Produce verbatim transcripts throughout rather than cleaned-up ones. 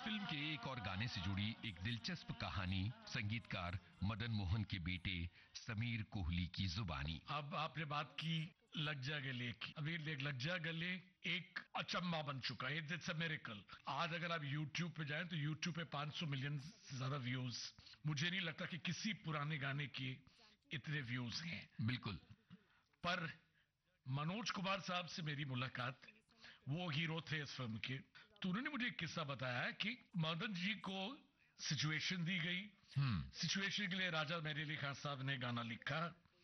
Film के एक और गाने से जुड़ी एक दिलचस्प कहानी संगीतकार मदन मोहन के बेटे समीर कोहली की जुबानी। अब आपने बात की लग जा गले की। अभी लग जा गले एक अचंबा बन चुका है। It's a miracle. आज अगर आप YouTube पे जाएं तो YouTube पे पाँच सौ मिलियन से ज्यादा व्यूज। मुझे नहीं लगता कि किसी पुराने गाने के इतने व्यूज हैं। बिल्कुल। पर मनोज कुमार साहब से मेरी मुलाकात, वो हीरो थे इस फिल्म के, तो उन्होंने मुझे एक किस्सा बताया कि मदन जी को सिचुएशन दी गई। सिचुएशन के लिए राजा मेरे अली खान साहब ने गाना लिखा,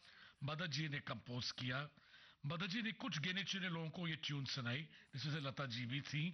मदन जी ने कंपोज किया। मदन जी ने कुछ गिने चुने लोगों को ये ट्यून सुनाई, जिसमें से लता जी भी थी।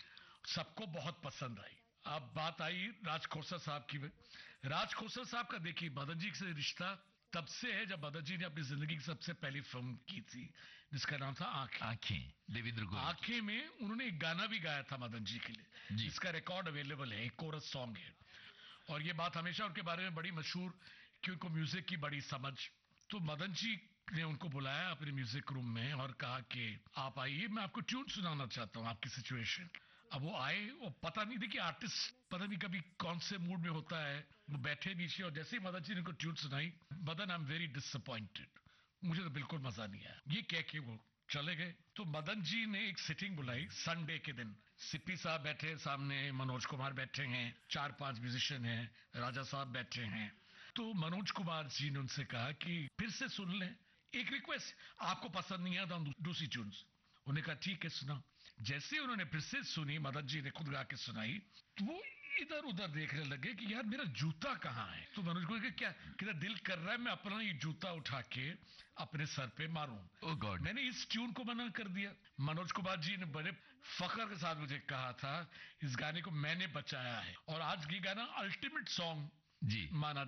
सबको बहुत पसंद आई। अब बात आई राज खोसला साहब की। राज खोसला साहब का देखिए मदन जी से रिश्ता तब से है जब मदन जी ने अपनी जिंदगी की सबसे पहली फिल्म की थी, जिसका नाम था आंखें। आंखें देवेंद्र गोयल। आंखें में उन्होंने एक गाना भी गाया था मदन जी के लिए, जिसका रिकॉर्ड अवेलेबल है, एक कोरस सॉन्ग है। और ये बात हमेशा उनके बारे में बड़ी मशहूर कि उनको म्यूजिक की बड़ी समझ। तो मदन जी ने उनको बुलाया अपने म्यूजिक रूम में और कहा कि आप आइए, मैं आपको ट्यून सुनाना चाहता हूँ आपकी सिचुएशन। अब वो आए, वो पता नहीं देखिए आर्टिस्ट पता नहीं कभी कौन से मूड में होता है, वो बैठे नीचे और जैसे ही मदन जी ने उनको ट्यून सुनाई, Madan I am very disappointed, मुझे तो बिल्कुल मजा नहीं आया, ये कह के वो चले गए। तो मदन जी ने एक सिटिंग बुलाई संडे के दिन। सिप्पी साहब बैठे सामने, मनोज कुमार बैठे हैं, चार पांच म्यूजिशियन हैं, राजा साहब बैठे हैं। तो मनोज कुमार जी ने उनसे कहा कि फिर से सुन लें, एक रिक्वेस्ट, आपको पसंद नहीं आया तो दूसरी ट्यून्स। उन्होंने कहा ठीक है सुना। जैसे उन्होंने फिर से सुनी, मदन जी ने खुद गा के सुनाई, तो वो इधर उधर देखने लगे कि यार मेरा जूता कहाँ है। तो मनोज को क्या कि दिल कर रहा है मैं अपना ये जूता उठा के अपने सर पे मारूं। oh God. मैंने इस ट्यून को मना कर दिया। मनोज कुमार जी ने बड़े फख्र के साथ मुझे कहा था इस गाने को मैंने बचाया है और आज ये गाना अल्टीमेट सॉन्ग जी माना